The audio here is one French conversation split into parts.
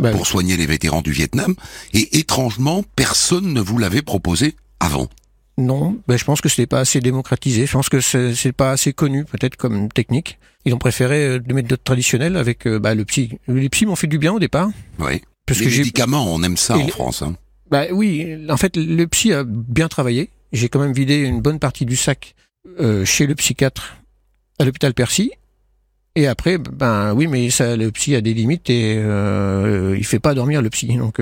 pour soigner les vétérans du Vietnam. Et étrangement, personne ne vous l'avait proposé avant. Non, je pense que c'était pas assez démocratisé. Je pense que c'est pas assez connu, peut-être, comme technique. Ils ont préféré des méthodes traditionnelles avec le psy. Les psys m'ont fait du bien au départ. Oui. Les médicaments, on aime ça en France. Hein. Oui, en fait, le psy a bien travaillé. J'ai quand même vidé une bonne partie du sac chez le psychiatre à l'hôpital Percy. Et après, oui, mais ça, le psy a des limites et il fait pas dormir le psy. Donc,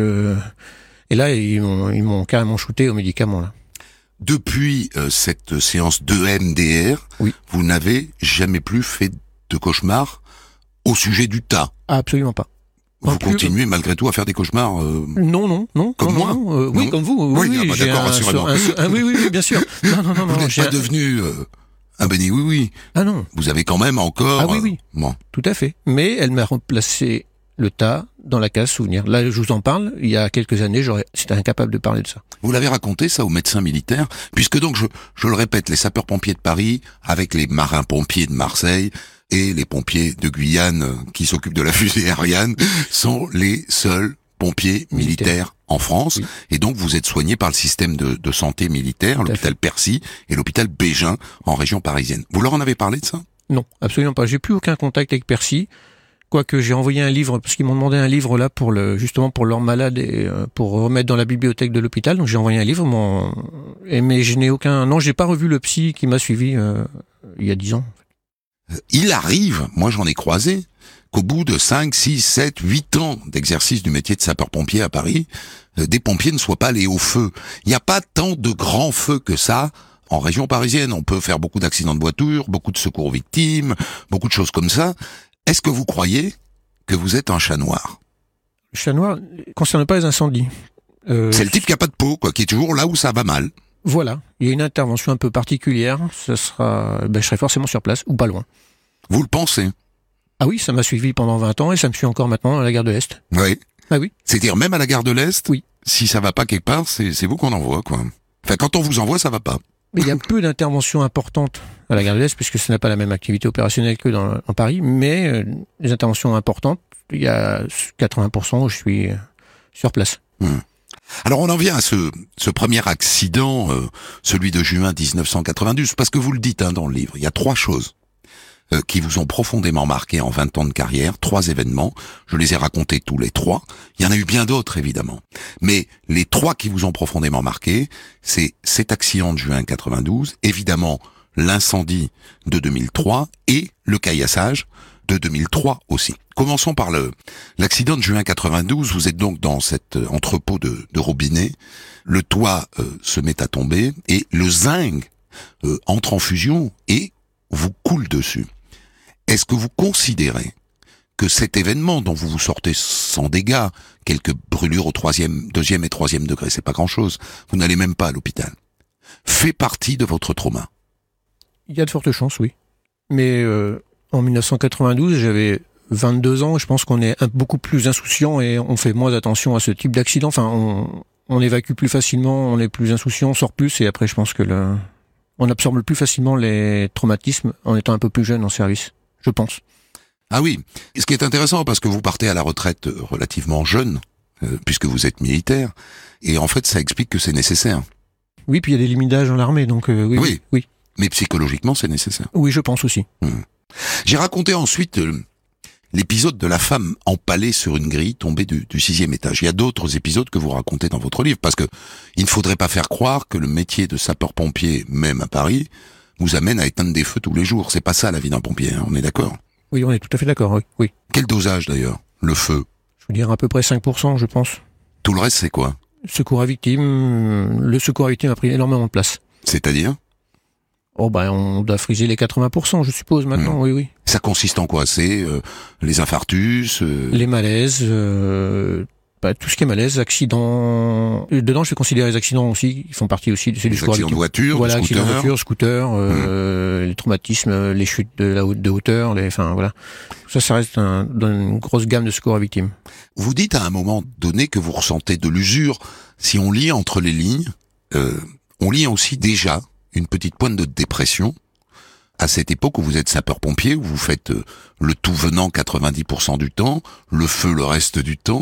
et là, ils m'ont carrément shooté aux médicaments là. Depuis cette séance d'EMDR, oui. Vous n'avez jamais plus fait de cauchemars au sujet du tas. Absolument pas. Vous continuez malgré tout à faire des cauchemars Non. Comme moi oui, comme vous. Oui, d'accord, rassurez-moi. Oui, bien sûr. Non. Vous n'êtes pas devenu un béni oui. Ah non. Vous avez quand même encore... Ah oui. Bon. Tout à fait. Mais elle m'a remplacé le tas dans la case souvenir. Là, je vous en parle. Il y a quelques années, j'étais incapable de parler de ça. Vous l'avez raconté, ça, aux médecins militaires, puisque donc, je le répète, les sapeurs-pompiers de Paris, avec les marins-pompiers de Marseille, et les pompiers de Guyane qui s'occupent de la fusée Ariane, sont les seuls pompiers militaires en France. Oui. Et donc, vous êtes soigné par le système de santé militaire, l'hôpital Percy et l'hôpital Bégin, en région parisienne. Vous leur en avez parlé de ça? Non, absolument pas. J'ai plus aucun contact avec Percy. Quoique j'ai envoyé un livre, parce qu'ils m'ont demandé un livre là justement pour leurs malades et pour remettre dans la bibliothèque de l'hôpital. Donc j'ai envoyé un livre, mais je n'ai j'ai pas revu le psy qui m'a suivi il y a 10 ans. Il arrive, moi j'en ai croisé, qu'au bout de 5, 6, 7, 8 ans d'exercice du métier de sapeur-pompier à Paris, des pompiers ne soient pas allés au feu. Il n'y a pas tant de grands feux que ça en région parisienne. On peut faire beaucoup d'accidents de voiture, beaucoup de secours aux victimes, beaucoup de choses comme ça. Est-ce que vous croyez que vous êtes un chat noir? Le chat noir ne concerne pas les incendies. C'est le type qui a pas de peau, qui est toujours là où ça va mal. Voilà, il y a une intervention un peu particulière, je serai forcément sur place, ou pas loin. Vous le pensez? Ah oui, ça m'a suivi pendant 20 ans et ça me suit encore maintenant à la gare de l'Est. Oui. Ah oui. C'est-à-dire même à la gare de l'Est? Oui. Si ça va pas quelque part, c'est vous qu'on envoie, quoi. Enfin, quand on vous envoie, ça va pas. Mais il y a peu d'interventions importantes à la gare de l'Est, puisque ça n'a pas la même activité opérationnelle que en Paris, mais les interventions importantes, il y a 80% où je suis sur place. Alors on en vient à ce premier accident, celui de juin 1992, parce que vous le dites dans le livre, il y a 3 choses qui vous ont profondément marqué en 20 ans de carrière, 3 événements, je les ai racontés tous les 3, il y en a eu bien d'autres évidemment, mais les 3 qui vous ont profondément marqué, c'est cet accident de juin 92, évidemment l'incendie de 2003 et le caillassage de 2003 aussi. Commençons par l'accident de juin 92, vous êtes donc dans cet entrepôt de robinets, le toit se met à tomber et le zinc entre en fusion et vous coule dessus. Est-ce que vous considérez que cet événement dont vous vous sortez sans dégâts, quelques brûlures au 2e et 3e degré, c'est pas grand-chose, vous n'allez même pas à l'hôpital, fait partie de votre trauma? Il y a de fortes chances, oui. Mais en 1992, j'avais 22 ans, je pense qu'on est beaucoup plus insouciant et on fait moins attention à ce type d'accident. Enfin, on évacue plus facilement, on est plus insouciant, on sort plus et après je pense que on absorbe plus facilement les traumatismes en étant un peu plus jeune en service, je pense. Ah oui, ce qui est intéressant parce que vous partez à la retraite relativement jeune, puisque vous êtes militaire, et en fait ça explique que c'est nécessaire. Oui, puis il y a des limites d'âge dans l'armée, donc oui. Mais psychologiquement c'est nécessaire. Oui, je pense aussi. J'ai raconté ensuite l'épisode de la femme empalée sur une grille tombée du 6e étage. Il y a d'autres épisodes que vous racontez dans votre livre, parce que il ne faudrait pas faire croire que le métier de sapeur-pompier, même à Paris, vous amène à éteindre des feux tous les jours. C'est pas ça la vie d'un pompier, on est d'accord? Oui, on est tout à fait d'accord, oui. Quel dosage d'ailleurs, le feu? Je veux dire à peu près 5%, je pense. Tout le reste c'est quoi? Secours à victime, le secours à victime a pris énormément de place. C'est-à-dire? On doit friser les 80%, je suppose, maintenant, oui. Ça consiste en quoi? C'est les infarctus les malaises, tout ce qui est malaise, accidents... Dedans, je vais considérer les accidents aussi, ils font partie aussi du secours à victime. Accidents de voiture, voilà, accidents de voiture, scooter, les traumatismes, les chutes de hauteur, voilà. Ça reste dans une grosse gamme de secours à victimes. Vous dites à un moment donné que vous ressentez de l'usure. Si on lit entre les lignes, on lit aussi déjà une petite pointe de dépression à cette époque où vous êtes sapeur-pompier, où vous faites le tout venant 90% du temps, le feu le reste du temps.